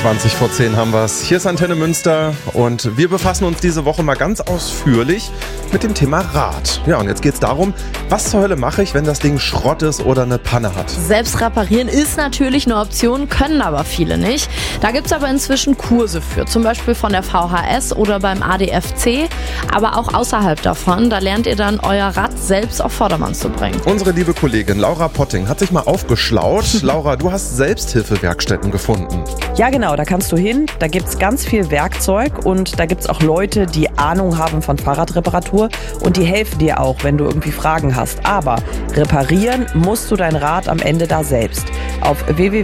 20 vor 10 haben wir es. Hier ist Antenne Münster und wir befassen uns diese Woche mal ganz ausführlich mit dem Thema Rad. Ja, und jetzt geht es darum, was zur Hölle mache ich, wenn das Ding Schrott ist oder eine Panne hat? Selbst reparieren ist natürlich eine Option, können aber viele nicht. Da gibt es aber inzwischen Kurse für, zum Beispiel von der VHS oder beim ADFC, aber auch außerhalb davon. Da lernt ihr dann euer Rad selbst auf Vordermann zu bringen. Unsere liebe Kollegin Laura Potting hat sich mal aufgeschlaut. Laura, du hast Selbsthilfewerkstätten gefunden. Ja genau, da kannst du hin, da gibt's ganz viel Werkzeug und da gibt's auch Leute, die Ahnung haben von Fahrradreparatur und die helfen dir auch, wenn du irgendwie Fragen hast. Aber reparieren musst du dein Rad am Ende da selbst. Auf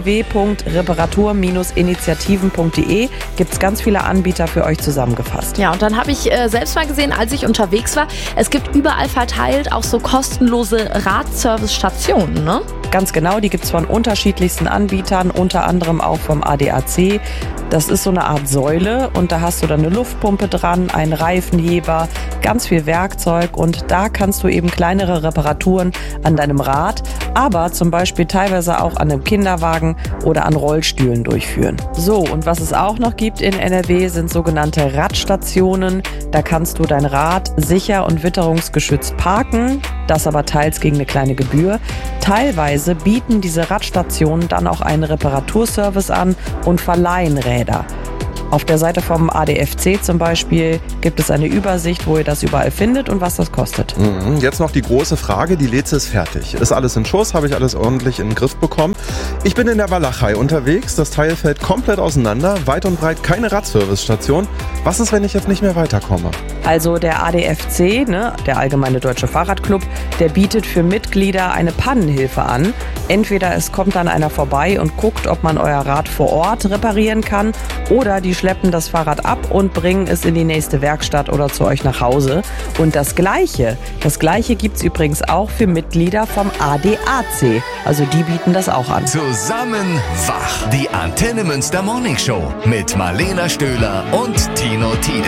www.reparatur-initiativen.de gibt's ganz viele Anbieter für euch zusammengefasst. Ja, und dann habe ich selbst mal gesehen, als ich unterwegs war, es gibt überall verteilt auch so kostenlose Radservice-Stationen, ne? Ganz genau, die gibt's von unterschiedlichsten Anbietern, unter anderem auch vom ADAC. Das ist so eine Art Säule und da hast du dann eine Luftpumpe dran, einen Reifenheber, ganz viel Werkzeug und da kannst du eben kleinere Reparaturen an deinem Rad, aber zum Beispiel teilweise auch an einem Kinderwagen oder an Rollstühlen durchführen. So, und was es auch noch gibt in NRW sind sogenannte Radstationen. Da kannst du dein Rad sicher und witterungsgeschützt parken, das aber teils gegen eine kleine Gebühr. Teilweise bieten diese Radstationen dann auch einen Reparaturservice an und verleihen Räder. Auf der Seite vom ADFC zum Beispiel gibt es eine Übersicht, wo ihr das überall findet und was das kostet. Jetzt noch die große Frage, die Leze ist fertig. Ist alles in Schuss? Habe ich alles ordentlich in den Griff bekommen? Ich bin in der Walachei unterwegs, das Teil fällt komplett auseinander, weit und breit keine Radservice-Station. Was ist, wenn ich jetzt nicht mehr weiterkomme? Also der ADFC, der Allgemeine Deutsche Fahrradclub, der bietet für Mitglieder eine Pannenhilfe an. Entweder es kommt dann einer vorbei und guckt, ob man euer Rad vor Ort reparieren kann, oder die schleppen das Fahrrad ab und bringen es in die nächste Werkstatt oder zu euch nach Hause. Und das Gleiche gibt's übrigens auch für Mitglieder vom ADAC. Also die bieten das auch an. Zusammen wach. Die Antenne Münster Morning Show mit Marlena Stöhler und Tino Tiede.